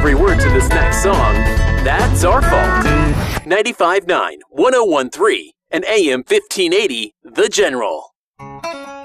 every word to this next song, that's our fault. 95.9, 101.3, and AM 1580, The General.